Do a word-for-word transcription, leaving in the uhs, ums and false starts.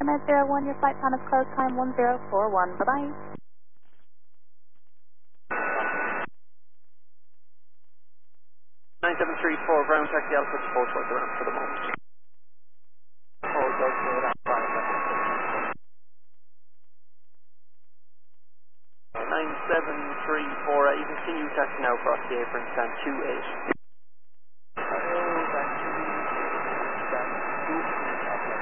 Med zero one, your flight time is close, time one zero four one. Bye-bye. nine seven three four, ground taxi Alpha to four towards the ramp for the moment. Hold those to that five. nine seven three four, you can continue taxi now across the apron, stand two eight.